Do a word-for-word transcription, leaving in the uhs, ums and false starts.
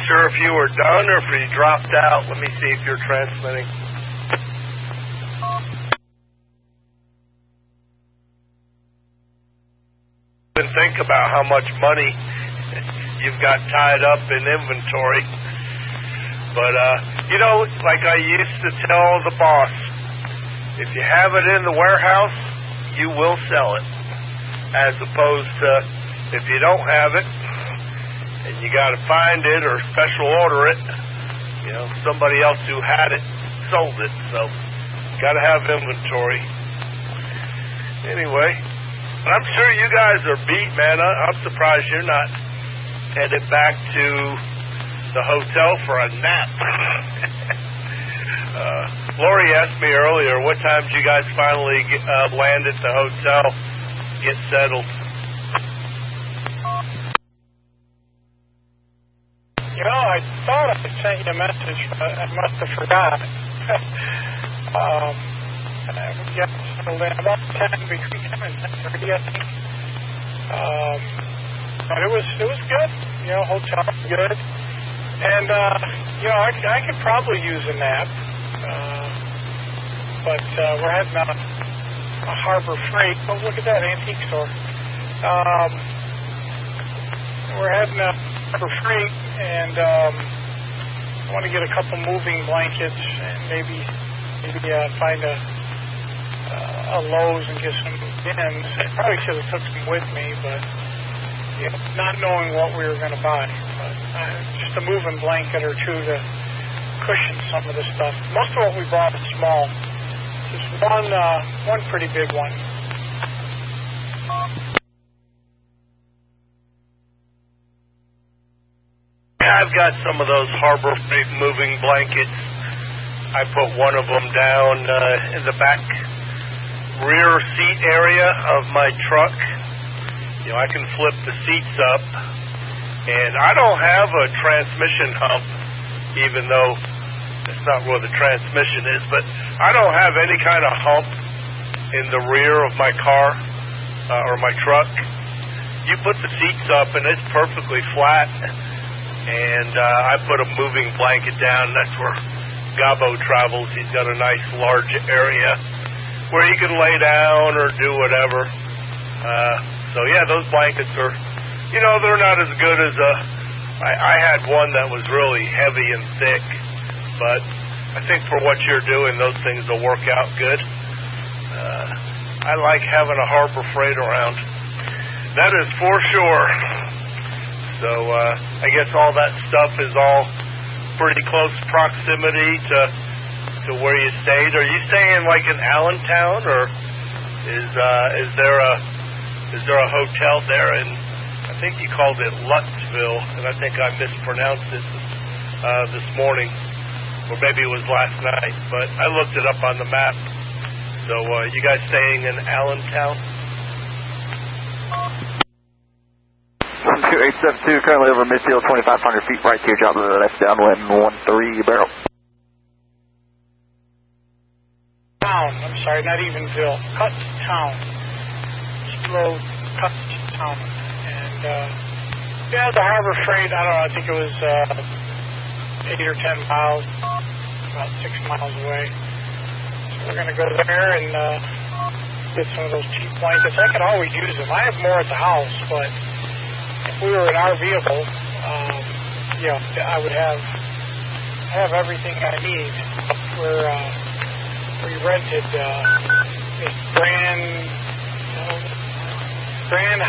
sure if you were done or if you dropped out. Let me see if you're transmitting. And think about how much money you've got tied up in inventory. But, uh, you know, like I used to tell the boss, if you have it in the warehouse, you will sell it. As opposed to if you don't have it and you got to find it or special order it, you know, somebody else who had it sold it. So, got to have inventory. Anyway, I'm sure you guys are beat, man. I, I'm surprised you're not headed back to the hotel for a nap. uh, Lori asked me earlier, what time did you guys finally get, uh, land at the hotel, get settled? You know, I thought I sent you a message, but I must have forgot. um, we got settled in about ten, between ten and ten thirty, I think. Um, but it was it was good. You know, hotel good, and uh, you know, I, I could probably use a nap. Uh, but uh, we're heading on a Harbor Freight. Oh, look at that antique store. Um, we're heading on Harbor Freight. And um, I want to get a couple moving blankets and maybe maybe uh, find a uh, a Lowe's and get some bins. I probably should have took some with me, but you know, not knowing what we were going to buy. But uh, just a moving blanket or two to cushion some of the stuff. Most of what we bought is small. Just one uh, one pretty big one. I've got some of those Harbor Freight moving blankets. I put one of them down uh, in the back rear seat area of my truck. You know, I can flip the seats up, and I don't have a transmission hump, even though it's not where the transmission is, but I don't have any kind of hump in the rear of my car uh, or my truck. You put the seats up, and it's perfectly flat. And uh, I put a moving blanket down. That's where Gabo travels. He's got a nice large area where he can lay down or do whatever. Uh, so, yeah, those blankets are, you know, they're not as good as a, I, I had one that was really heavy and thick. But I think for what you're doing, those things will work out good. Uh, I like having a Harbor Freight around. That is for sure. So uh, I guess all that stuff is all pretty close proximity to to where you stayed. Are you staying like in Allentown, or is uh, is there a is there a hotel there? And I think you called it Luttsville, and I think I mispronounced it uh, this morning, or maybe it was last night. But I looked it up on the map. So uh, you guys staying in Allentown? two eight seven two, currently over Midfield, twenty-five hundred feet right here, drop to the left, downwind, one three barrel. Town, I'm sorry, not even Ville, Cut Town. Slow Cut Town. And, uh, yeah, the Harbor Freight, I don't know, I think it was uh, eight or ten miles, about six miles away. So we're going to go there and uh, get some of those cheap blankets. I could always use them. I have more at the house, but if we were in our vehicle, um, you know, I would have have everything I need. We're uh, we rented uh,